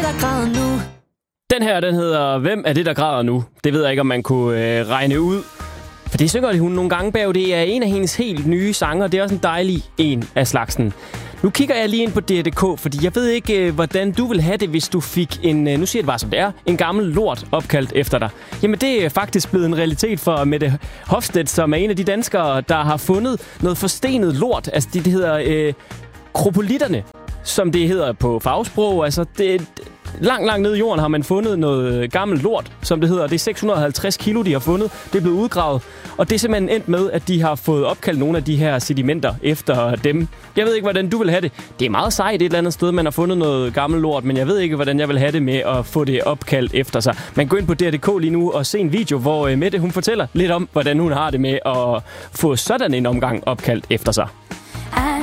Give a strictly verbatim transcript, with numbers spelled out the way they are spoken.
der græder nu? Den her, den hedder Hvem er det, der græder nu? Det ved jeg ikke, om man kunne øh, regne ud. For det synger hun nogle gange bag. Det er en af hendes helt nye sanger. Det er også en dejlig en af slagsen. Nu kigger jeg lige ind på D R punktum D K, fordi jeg ved ikke, øh, hvordan du vil have det, hvis du fik en, øh, nu siger jeg det bare som det er, en gammel lort opkaldt efter dig. Jamen det er faktisk blevet en realitet for Mette Hofstedt, som er en af de danskere, der har fundet noget forstenet lort. Altså det, det hedder øh, kropolitterne, som det hedder på fagsprog. Altså det Langt, langt nede i jorden har man fundet noget gammelt lort, som det hedder. Det er seks hundrede og halvtreds kilo, de har fundet. Det er blevet udgravet. Og det er simpelthen endt med, at de har fået opkaldt nogle af de her sedimenter efter dem. Jeg ved ikke, hvordan du vil have det. Det er meget sejt et eller andet sted, man har fundet noget gammelt lort, men jeg ved ikke, hvordan jeg vil have det med at få det opkaldt efter sig. Man går ind på D R punktum D K lige nu og se en video, hvor Mette hun fortæller lidt om, hvordan hun har det med at få sådan en omgang opkaldt efter sig.